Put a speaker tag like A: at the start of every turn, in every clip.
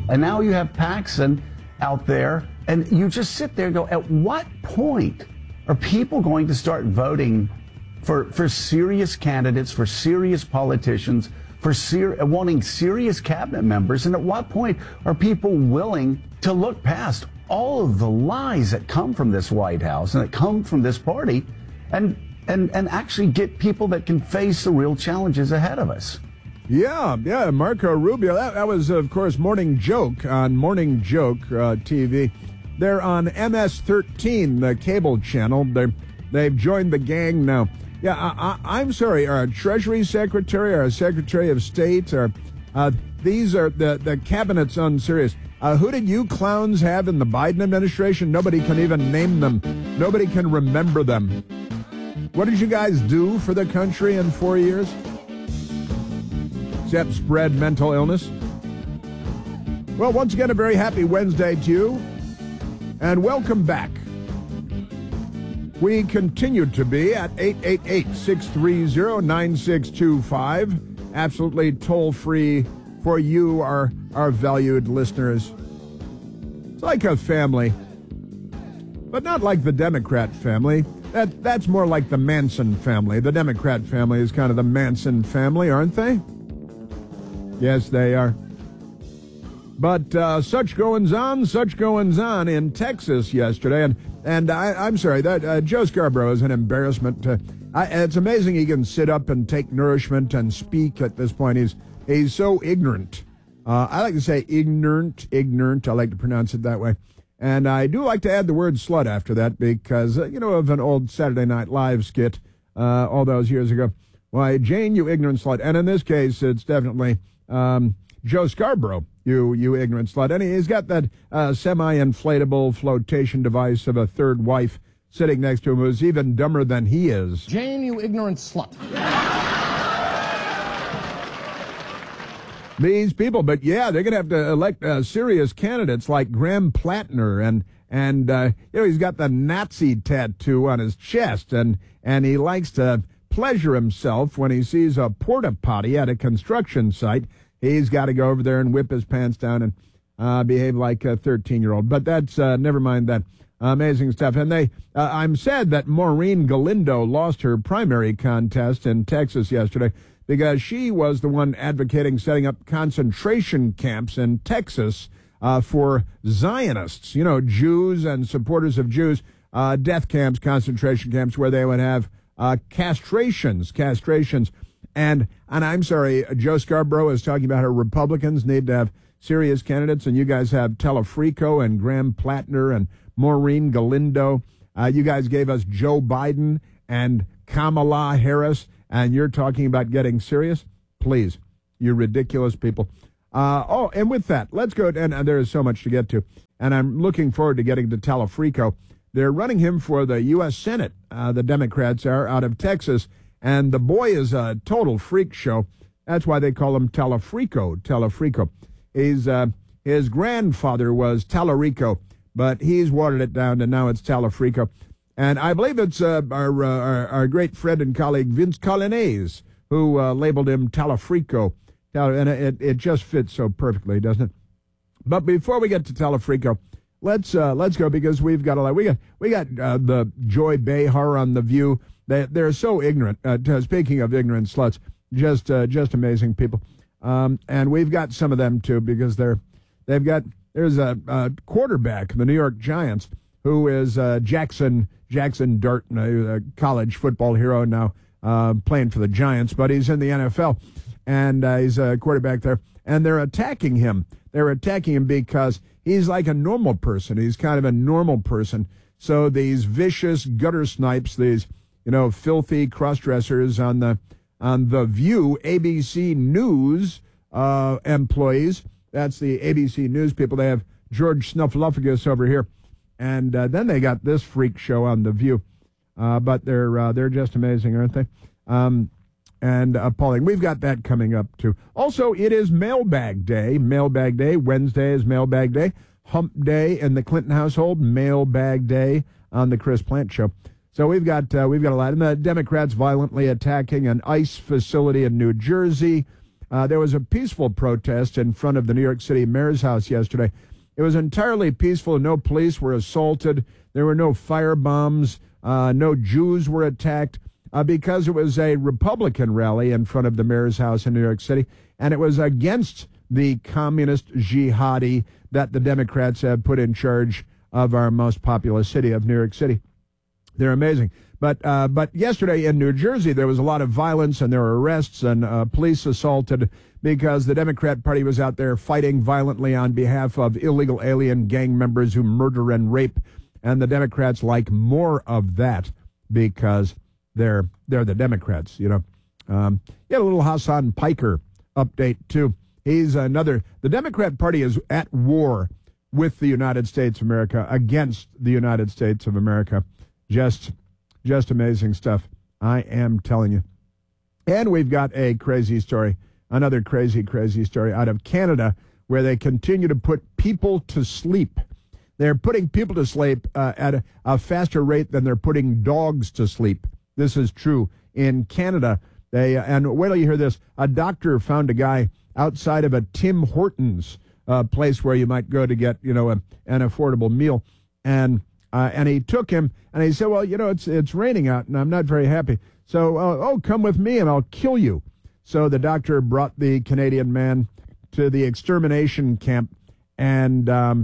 A: And now you have Paxson out there, and you just sit there and go, at what point are people going to start voting for serious candidates, for serious politicians, for wanting serious cabinet members? And at what point are people willing to look past all of the lies that come from this White House and that come from this party and actually get people that can face the real challenges ahead of us?
B: Yeah, Marco Rubio. That was, of course, Morning Joke on Morning Joke TV. They're on MS-13, the cable channel. They've joined the gang now. Yeah, I'm sorry, our Treasury Secretary, our Secretary of State, these are the cabinet's unserious. Who did you clowns have in the Biden administration? Nobody can even name them. Nobody can remember them. What did you guys do for the country in 4 years? Except spread mental illness. Well, once again, a very happy Wednesday to you, and welcome back. We continue to be at 888-630-9625, absolutely toll-free for you, our valued listeners. It's like a family, but not like the Democrat family. That's more like the Manson family. The Democrat family is kind of the Manson family, aren't they? Yes, they are. But such goings on in Texas yesterday. And I'm sorry, that Joe Scarborough is an embarrassment. It's amazing he can sit up and take nourishment and speak at this point. He's so ignorant. I like to say ignorant. I like to pronounce it that way. And I do like to add the word slut after that because, of an old Saturday Night Live skit all those years ago. Why, Jane, you ignorant slut. And in this case, it's definitely Joe Scarborough, you ignorant slut. And he's got that semi-inflatable flotation device of a third wife sitting next to him who's even dumber than he is.
C: Jane, you ignorant slut.
B: These people, but yeah, they're going to have to elect serious candidates like Graham Plattner, and he's got the Nazi tattoo on his chest, and he likes to pleasure himself when he sees a porta potty at a construction site. He's got to go over there and whip his pants down and behave like a 13-year-old. But that's never mind that. Amazing stuff. And I'm sad that Maureen Galindo lost her primary contest in Texas yesterday, because she was the one advocating setting up concentration camps in Texas for Zionists, Jews and supporters of Jews, death camps, concentration camps where they would have castrations. And I'm sorry, Joe Scarborough is talking about how Republicans need to have serious candidates, and you guys have Telefrico and Graham Plattner and Maureen Galindo. You guys gave us Joe Biden and Kamala Harris, and you're talking about getting serious? Please, you ridiculous people. And with that, let's go, and there is so much to get to, and I'm looking forward to getting to Telefrico. They're running him for the U.S. Senate, the Democrats are, out of Texas, and the boy is a total freak show. That's why they call him Telefrico. His grandfather was Tallarico, but he's watered it down, and now it's Telefrico. And I believe it's our great friend and colleague Vince Coglianese who labeled him Telefrico. And it just fits so perfectly, doesn't it? But before we get to Telefrico, let's go, because we've got a lot. We got the Joy Behar on The View. They're so ignorant. Speaking of ignorant sluts, just amazing people. And we've got some of them too, because there's a quarterback, the New York Giants, who is Jackson Dart, a college football hero now, playing for the Giants, but he's in the NFL, and he's a quarterback there. And they're attacking him. They're attacking him because he's like a normal person. He's kind of a normal person. So these vicious gutter snipes, these filthy cross-dressers on the View, ABC News employees. That's the ABC News people. They have George Snuffleupagus over here. And then they got this freak show on The View. But they're just amazing, aren't they? And appalling. We've got that coming up, too. Also, it is Mailbag Day. Mailbag Day. Wednesday is Mailbag Day. Hump Day in the Clinton household. Mailbag Day on the Chris Plant Show. So we've got a lot. And the Democrats violently attacking an ICE facility in New Jersey. There was a peaceful protest in front of the New York City mayor's house yesterday. It was entirely peaceful. No police were assaulted. There were no firebombs. No Jews were attacked because it was a Republican rally in front of the mayor's house in New York City, and it was against the communist jihadi that the Democrats have put in charge of our most populous city of New York City. They're amazing. But yesterday in New Jersey, there was a lot of violence, and there were arrests and police assaulted because the Democrat Party was out there fighting violently on behalf of illegal alien gang members who murder and rape. And the Democrats like more of that because they're the Democrats, you know. You had a little Hassan Piker update, too. The Democrat Party is at war with the United States of America, against the United States of America. Just amazing stuff, I am telling you. And we've got a crazy story, another crazy story out of Canada, where they continue to put people to sleep. They're putting people to sleep at a faster rate than they're putting dogs to sleep. This is true in Canada. And wait till you hear this. A doctor found a guy outside of a Tim Hortons place where you might go to get, an affordable meal. And he took him, and he said, well, it's raining out, and I'm not very happy. So, come with me, and I'll kill you. So the doctor brought the Canadian man to the extermination camp, and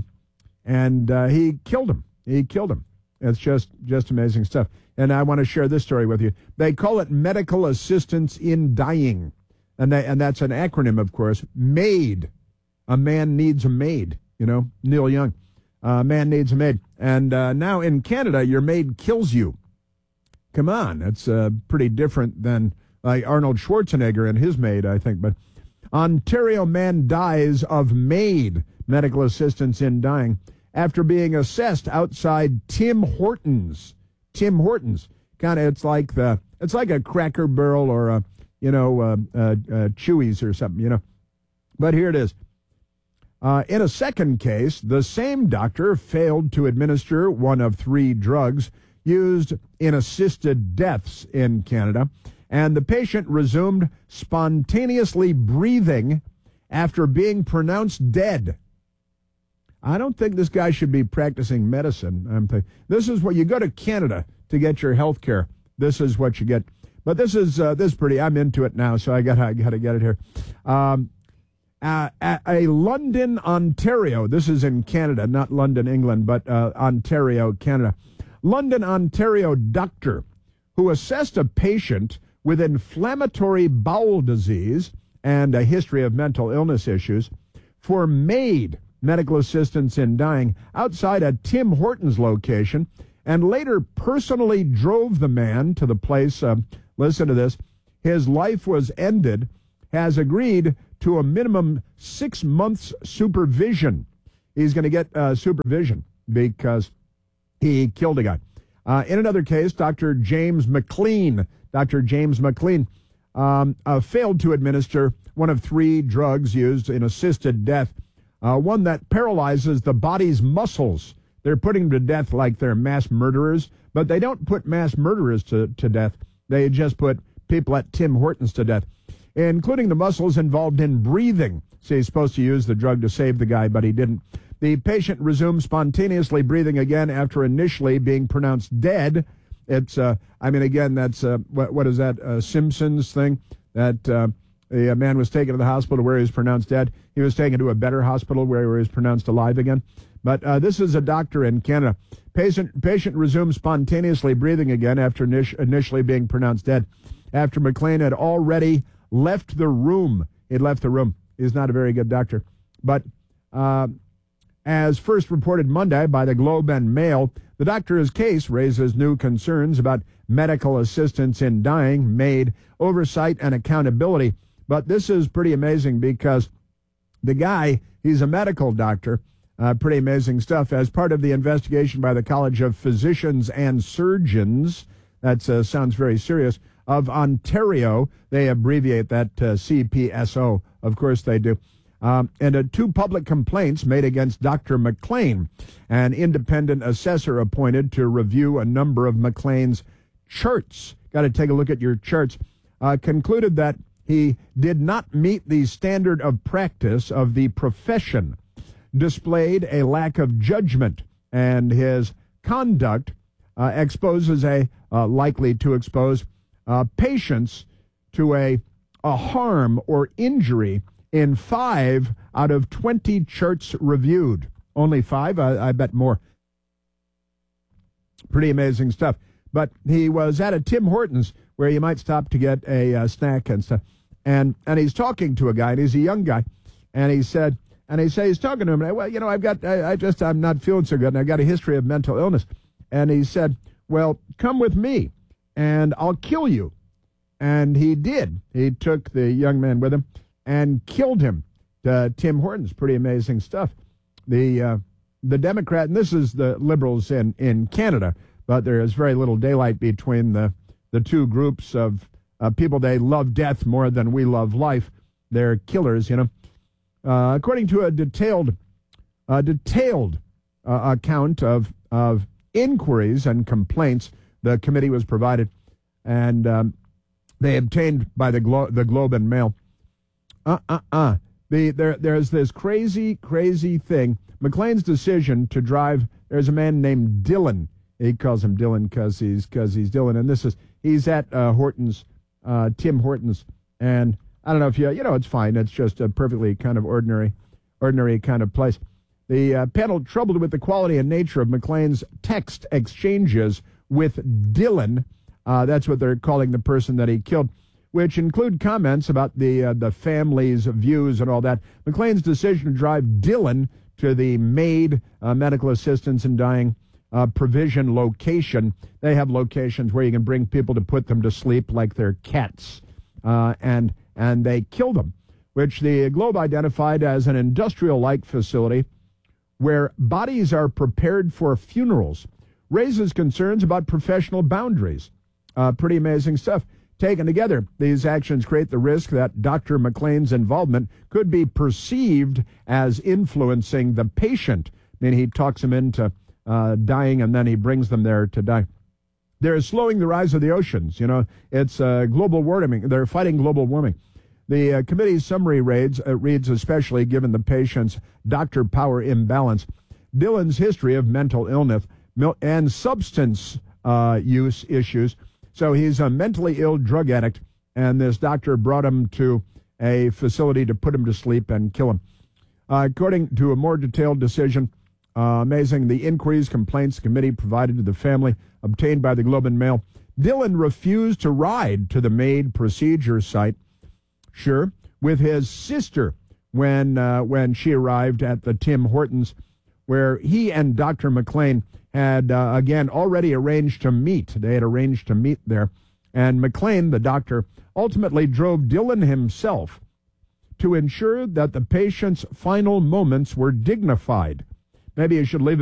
B: he killed him. It's just amazing stuff. And I want to share this story with you. They call it medical assistance in dying. And that's an acronym, of course. MAID. A man needs a maid, Neil Young. A man needs a maid. And now in Canada, your maid kills you. Come on. It's pretty different than like Arnold Schwarzenegger and his maid, I think. But Ontario man dies of MAID, medical assistance in dying, after being assessed outside Tim Hortons. Tim Hortons, it's like a Cracker Barrel or a Chewy's or something, But here it is. In a second case, the same doctor failed to administer one of 3 drugs used in assisted deaths in Canada, and the patient resumed spontaneously breathing after being pronounced dead. I don't think this guy should be practicing medicine. I'm thinking, this is what you go to Canada to get your health care. This is what you get. But this is pretty. I'm into it now, so I gotta get it here. At a London, Ontario. This is in Canada, not London, England, but Ontario, Canada. London, Ontario doctor who assessed a patient with inflammatory bowel disease and a history of mental illness issues for MAID, medical assistance in dying, outside a Tim Hortons location, and later personally drove the man to the place. Listen to this. His life was ended, has agreed to a minimum 6 months supervision. He's going to get supervision because he killed a guy. In another case, Dr. James McLean failed to administer one of 3 drugs used in assisted death, one that paralyzes the body's muscles. They're putting them to death like they're mass murderers, but they don't put mass murderers to death. They just put people at Tim Hortons to death, including the muscles involved in breathing. So he's supposed to use the drug to save the guy, but he didn't. The patient resumed spontaneously breathing again after initially being pronounced dead. It's, that's, what is that, Simpsons thing? That the man was taken to the hospital where he was pronounced dead. He was taken to a better hospital where he was pronounced alive again. But this is a doctor in Canada. Patient resumed spontaneously breathing again after initially being pronounced dead, after McLean had already left the room. He'd left the room. He's not a very good doctor. But as first reported Monday by the Globe and Mail, the doctor's case raises new concerns about medical assistance in dying, MAID, oversight, and accountability. But this is pretty amazing because the guy, he's a medical doctor, pretty amazing stuff. As part of the investigation by the College of Physicians and Surgeons, that sounds very serious, of Ontario, they abbreviate that CPSO. Of course they do. And 2 public complaints made against Dr. McLean, an independent assessor appointed to review a number of McLean's charts. Got to take a look at your charts. Concluded that He did not meet the standard of practice of the profession, displayed a lack of judgment, and his conduct likely to expose patients to a harm or injury in 5 out of 20 charts reviewed. Only 5? I bet more. Pretty amazing stuff. But he was at a Tim Hortons where you might stop to get a snack and stuff. And he's talking to a guy, and he's a young guy. And he's talking to him, well, you know, I'm not feeling so good, and I've got a history of mental illness. And he said, well, come with me, and I'll kill you. And he did. He took the young man with him and killed him. Tim Hortons, pretty amazing stuff. The Democrat, and this is the Liberals in Canada, but there is very little daylight between the two groups of people. They love death more than we love life. They're killers, you know. According to a detailed account of inquiries and complaints the committee was provided, and they obtained by the Globe and Mail. There's this crazy thing. McLean's decision to drive. There's a man named Dylan. He calls him Dylan because he's Dylan, and he's at Hortons, Tim Hortons, and I don't know if you know, it's fine. It's just a perfectly kind of ordinary kind of place. The panel troubled with the quality and nature of McLean's text exchanges with Dylan. That's what they're calling the person that he killed, which include comments about the family's views and all that. McLean's decision to drive Dylan to the MAID, Medical Assistance in Dying Provision location. They have locations where you can bring people to put them to sleep like they're cats, and they kill them, which the Globe identified as an industrial-like facility where bodies are prepared for funerals, raises concerns about professional boundaries. Pretty amazing stuff. Taken together, these actions create the risk that Dr. McLean's involvement could be perceived as influencing the patient. I mean, he talks them into dying, and then he brings them there to die. They're slowing the rise of the oceans. You know, it's global warming. They're fighting global warming. The committee's summary reads, especially given the patient's doctor power imbalance, Dylan's history of mental illness and substance use issues. So he's a mentally ill drug addict, and this doctor brought him to a facility to put him to sleep and kill him. According to a more detailed decision, amazing, the inquiries, complaints the committee provided to the family, obtained by the Globe and Mail, Dylan refused to ride to the MAID procedure site, with his sister when she arrived at the Tim Hortons, where he and Dr. McLean had, again, already arranged to meet. They had arranged to meet there. And McLean, the doctor, ultimately drove Dylan himself to ensure that the patient's final moments were dignified. Maybe you should leave